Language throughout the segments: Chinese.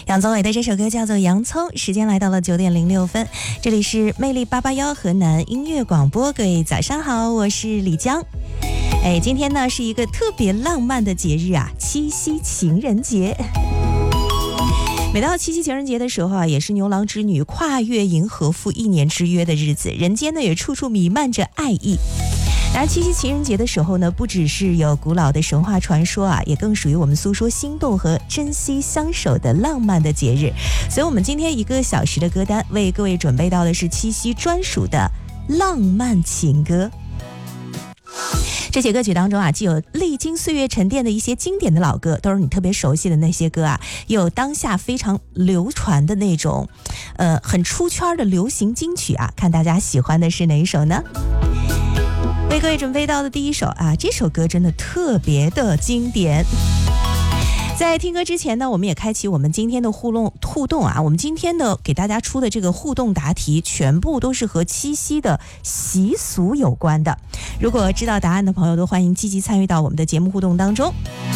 杨宗纬的这首歌叫做《洋葱》，时间来到了9点06分，这里是魅力881河南音乐广播，各位早上好，我是李江。今天呢是一个特别浪漫的节日啊，七夕情人节。每到七夕情人节的时候啊，也是牛郎织女跨越银河赴1年之约的日子，人间呢也处处弥漫着爱意。当然，七夕情人节的时候呢，不只是有古老的神话传说啊，也更属于我们诉说心动和珍惜相守的浪漫的节日。所以我们今天1个小时的歌单为各位准备到的是七夕专属的浪漫情歌。这些歌曲当中啊，既有历经岁月沉淀的一些经典的老歌，都是你特别熟悉的那些歌啊，也有当下非常流传的那种很出圈的流行金曲啊，看大家喜欢的是哪一首呢？为各位准备到的第一首啊，这首歌真的特别的经典。在听歌之前呢，我们也开启我们今天的互动啊，我们今天的给大家出的这个互动答题全部都是和七夕的习俗有关的。如果知道答案的朋友都欢迎积极参与到我们的节目互动当中。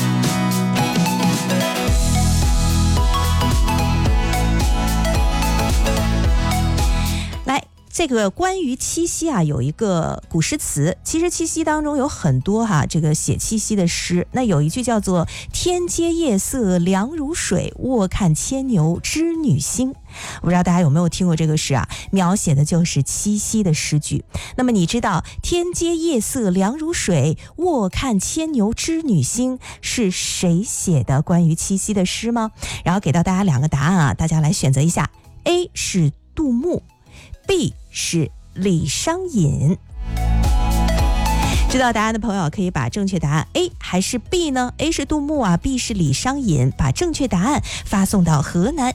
这个关于七夕啊，有一个古诗词。其实七夕当中有很多这个写七夕的诗。那有一句叫做“天阶夜色凉如水，卧看牵牛织女星”。我不知道大家有没有听过这个诗啊？描写的就是七夕的诗句。那么你知道“天阶夜色凉如水，卧看牵牛织女星”是谁写的关于七夕的诗吗？然后给到大家2个答案啊，大家来选择一下。A 是杜牧，B 是李商隐。知道答案的朋友可以把正确答案 A 还是 B 呢？ A 是杜牧啊， B 是李商隐，把正确答案发送到河南